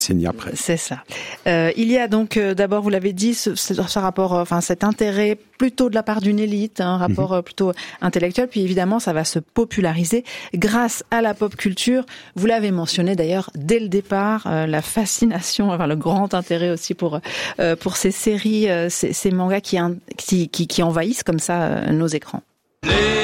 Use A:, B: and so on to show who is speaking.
A: décennies après.
B: C'est ça. Il y a donc d'abord, vous l'avez dit, ce rapport, cet intérêt plutôt de la part d'une élite, un rapport plutôt intellectuel. Puis évidemment, ça va se populariser grâce à la pop culture. Vous l'avez mentionné d'ailleurs dès le départ, la fascination, le grand intérêt aussi pour ces séries, ces mangas qui envahissent comme ça nos écrans.